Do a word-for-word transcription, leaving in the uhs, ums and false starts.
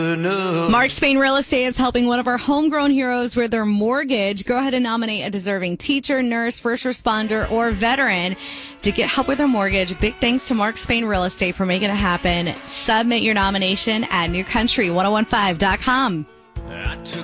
Mark Spain Real Estate is helping one of our homegrown heroes with their mortgage. Go ahead and nominate a deserving teacher, nurse, first responder, or veteran to get help with their mortgage. Big thanks to Mark Spain Real Estate for making it happen. Submit your nomination at new country ten fifteen dot com.